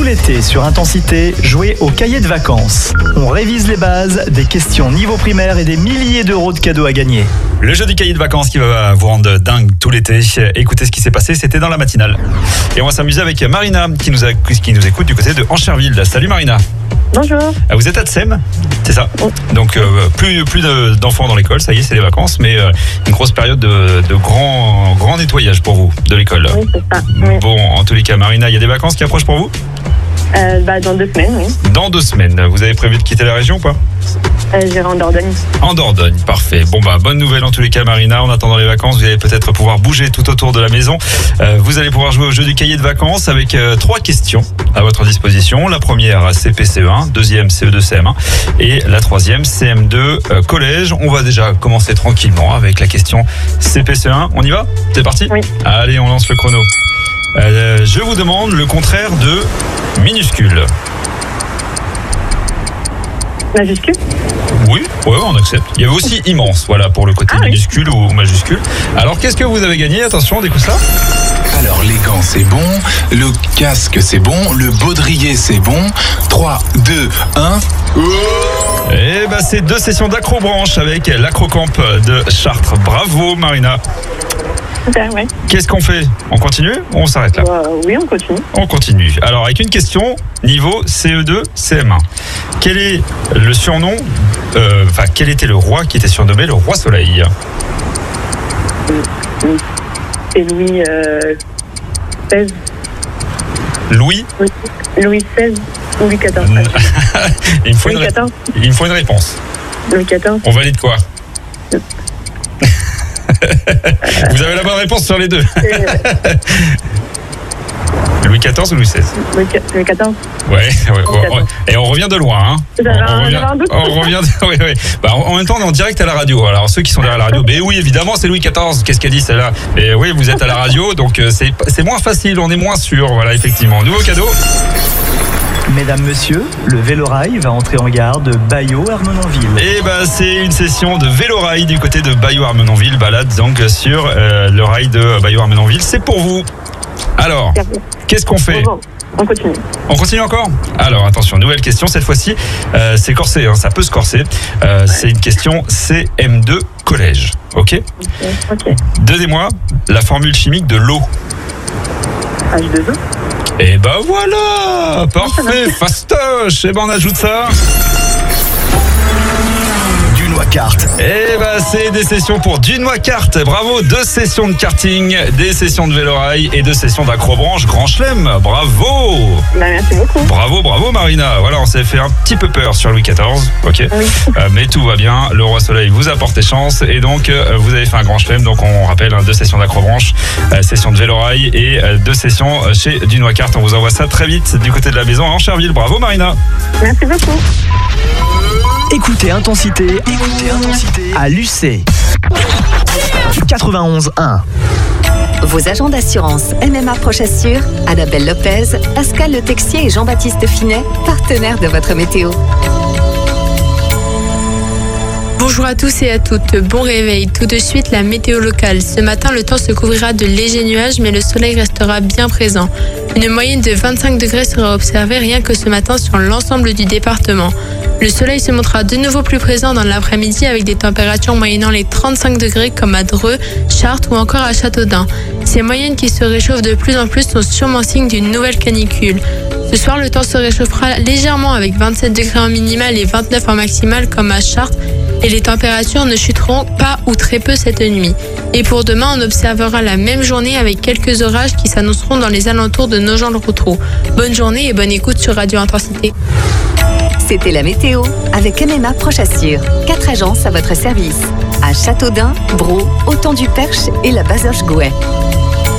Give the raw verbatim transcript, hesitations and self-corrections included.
l'été sur Intensité, jouez au cahier de vacances. On révise les bases, des questions niveau primaire et des milliers d'euros de cadeaux à gagner. Le jeu du cahier de vacances qui va vous rendre dingue tout l'été. Écoutez ce qui s'est passé, c'était dans la matinale. Et on va s'amuser avec Marina qui nous, a, qui nous écoute du côté de Ancherville. Salut Marina. Bonjour. Vous êtes à Tsem, c'est ça? Oui. Donc euh, plus, plus de, d'enfants dans l'école, ça y est, c'est les vacances, mais euh, une grosse période de, de grand, grand nettoyage pour vous de l'école. Oui, c'est ça. Oui. Bon, en tous les cas, Marina, il y a des vacances qui approchent pour vous? Euh, bah, dans deux semaines, oui. Dans deux semaines. Vous avez prévu de quitter la région ou pas? Euh, J'irai en Dordogne. En Dordogne, parfait. Bon bah bonne nouvelle en tous les cas Marina. En attendant les vacances, vous allez peut-être pouvoir bouger tout autour de la maison. Euh, vous allez pouvoir jouer au jeu du cahier de vacances avec euh, trois questions à votre disposition. La première C P C E un, deuxième C E deux C M un et la troisième C M deux euh, collège. On va déjà commencer tranquillement avec la question C P C E un. On y va? C'est parti? Oui. Allez, on lance le chrono. Euh, je vous demande le contraire de minuscule. Majuscule? Oui, ouais, on accepte. Il y avait aussi immense, voilà, pour le côté ah, minuscule oui. ou majuscule. Alors, qu'est-ce que vous avez gagné? Attention, on découvre ça. Alors, les gants, c'est bon. Le casque, c'est bon. Le baudrier, c'est bon. trois, deux, un... Eh ben, c'est deux sessions d'acrobranche avec l'acrocamp de Chartres. Bravo, Marina. Super, ouais. Qu'est-ce qu'on fait? On continue ou on s'arrête là? Euh, oui, on continue. On continue. Alors, avec une question, niveau C E deux C M un. Quel est le surnom, euh, enfin, quel était le roi qui était surnommé le roi Soleil? C'est Louis euh, seize. Louis Oui. Louis seize ou Louis quatorze. il, me faut Louis une ré- quatorze. il me faut une réponse. Louis quatorze. On valide quoi? Vous avez la bonne réponse sur les deux. Louis quatorze ou Louis seize? Louis quatorze. Ouais, ouais, ouais, ouais. Et on revient de loin, hein. On, J'avais un- on revient, j'avais un doute. on revient de, ouais, ouais. Bah, en en même temps, on est en direct à la radio. Alors, ceux qui sont derrière la radio, mais oui, évidemment, c'est Louis quatorze. Qu'est-ce qu'elle dit, celle-là? Mais oui, vous êtes à la radio, donc euh, c'est, c'est moins facile, on est moins sûr. Voilà, effectivement. Nouveau cadeau. Mesdames, Messieurs, le Vélorail va entrer en gare de Baillot-Armenonville. Et bah, c'est une session de vélo-rail du côté de Baillot-Armenonville. Balade donc sur euh, le rail de Baillot-Armenonville. C'est pour vous. Alors, qu'est-ce qu'on fait? Bon, on continue. On continue encore? Alors attention, nouvelle question cette fois-ci. Euh, c'est corsé, hein, ça peut se corser. Euh, c'est une question C M deux collège. Ok? Ok. Ok. Donnez-moi la formule chimique de l'eau. H deux O. Et ben voilà, parfait, fastoche. Et ben on ajoute ça. Dunois Kart. Et ben c'est des sessions pour Dunois Kart. Bravo, deux sessions de karting, des sessions de vélorail et deux sessions d'acrobranche. Grand chelem, bravo. Bah, merci beaucoup. Bravo, bravo Marina. Voilà, on s'est fait un petit peu peur sur Louis quatorze, ok. Oui. Euh, mais tout va bien. Le roi Soleil vous a porté chance et donc euh, vous avez fait un grand chelem. Donc on rappelle hein, deux sessions d'acrobranche, euh, session de vélorail et euh, deux sessions euh, chez Dunois Kart. On vous envoie ça très vite du côté de la maison à Ancherville. Bravo Marina. Merci beaucoup. Écoutez Intensité, écoutez Intensité à l'U C quatre-vingt-onze un. Vos agents d'assurance M M A Prochassure, Annabelle Lopez, Pascal Le Texier et Jean-Baptiste Finet, partenaires de votre météo. Bonjour à tous et à toutes, bon réveil. Tout de suite, la météo locale. Ce matin, le temps se couvrira de légers nuages, mais le soleil restera bien présent. Une moyenne de vingt-cinq degrés sera observée rien que ce matin sur l'ensemble du département. Le soleil se montrera de nouveau plus présent dans l'après-midi avec des températures moyennant les trente-cinq degrés comme à Dreux, Chartres ou encore à Châteaudun. Ces moyennes qui se réchauffent de plus en plus sont sûrement signe d'une nouvelle canicule. Ce soir, le temps se réchauffera légèrement avec vingt-sept degrés en minimal et vingt-neuf en maximal comme à Chartres et les températures ne chuteront pas ou très peu cette nuit. Et pour demain, on observera la même journée avec quelques orages qui s'annonceront dans les alentours de Nogent-le-Rotrou. Bonne journée et bonne écoute sur Radio Intensité. C'était la météo avec M M A Prochassure. Quatre agences à votre service. À Châteaudun, Braux, Autant-du-Perche et la Bazoche-Gouet.